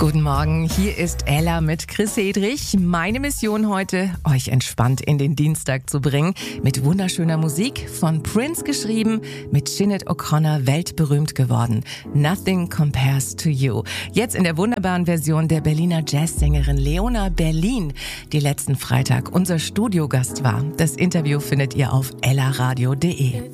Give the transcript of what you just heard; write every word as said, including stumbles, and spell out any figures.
Guten Morgen, hier ist Ella mit Chris Hedrich. Meine Mission heute, euch entspannt in den Dienstag zu bringen. Mit wunderschöner Musik, von Prince geschrieben, mit Sinead O'Connor weltberühmt geworden. Nothing Compares to You. Jetzt in der wunderbaren Version der Berliner Jazzsängerin Leona Berlin, die letzten Freitag unser Studiogast war. Das Interview findet ihr auf ella radio punkt de.